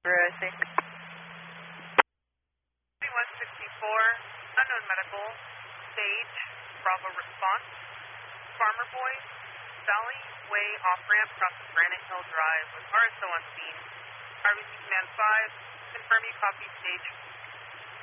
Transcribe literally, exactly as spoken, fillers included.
I think. one sixty-four, unknown medical, stage, Bravo response, Farmer Boy, Valley Way off-ramp crossing Granite Hill Drive with R S O on scene. R B C Command five, confirm you copy stage